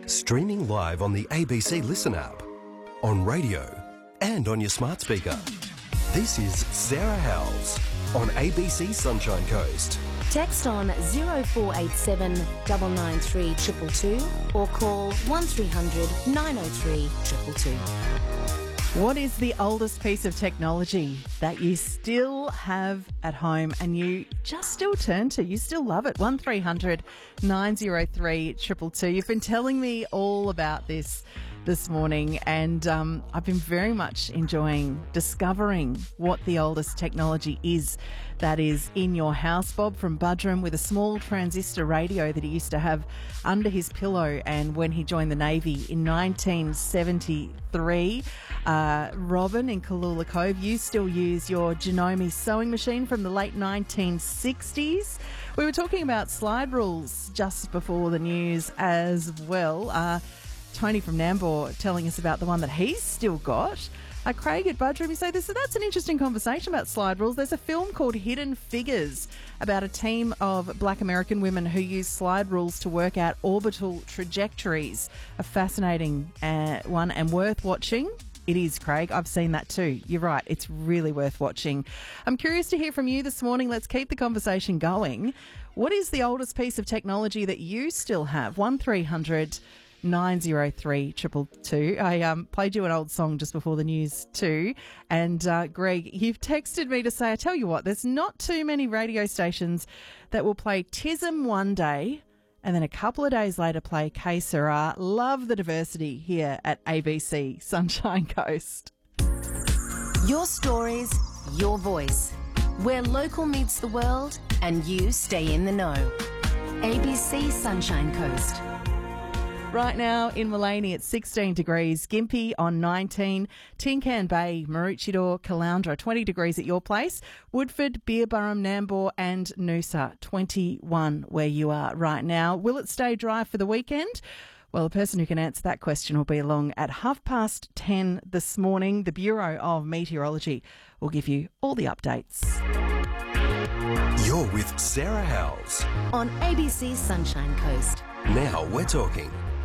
Streaming live on the ABC Listen app, on radio and on your smart speaker. This is Sarah Howells on ABC Sunshine Coast. Text on 0487 993 222 or call 1300 903 222. What is the oldest piece of technology that you still have at home and you just still turn to? You still love it. 1300 903 222. You've been telling me all about this morning, and I've been very much enjoying discovering what the oldest technology is that is in your house. Bob from Budrum with a small transistor radio that he used to have under his pillow, and when he joined the Navy in 1973. Robin in Kalula Cove, you still use your Janome sewing machine from the late 1960s. We were talking about slide rules just before the news as well. Tony from Nambour telling us about the one that he's still got. Craig at Budrum, you say that's an interesting conversation about slide rules. There's a film called Hidden Figures about a team of black American women who use slide rules to work out orbital trajectories. A fascinating one and worth watching. It is, Craig. I've seen that too. You're right. It's really worth watching. I'm curious to hear from you this morning. Let's keep the conversation going. What is the oldest piece of technology that you still have? 1300 903 222. I played you an old song just before the news too. And Greg, you've texted me to say, I tell you what, there's not too many radio stations that will play Tism one day and then a couple of days later play Que Sera. Love the diversity here at ABC Sunshine Coast. Your stories, your voice. Where local meets the world and you stay in the know. ABC Sunshine Coast. Right now in Mullaney it's 16 degrees, Gympie on 19, Tin Can Bay, Maroochydore, Caloundra 20 degrees at your place, Woodford, Beerburrum, Nambour and Noosa 21 where you are right now. Will it stay dry for the weekend? Well, the person who can answer that question will be along at 10:30 this morning. The Bureau of Meteorology will give you all the updates. You're with Sarah Howells on ABC Sunshine Coast. Now we're talking.